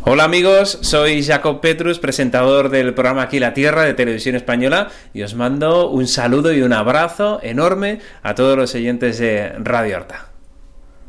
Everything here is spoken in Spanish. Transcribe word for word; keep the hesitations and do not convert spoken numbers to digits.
Hola amigos, soy Jacob Petrus, presentador del programa Aquí la Tierra de Televisión Española, y os mando un saludo y un abrazo enorme a todos los oyentes de Radio Horta.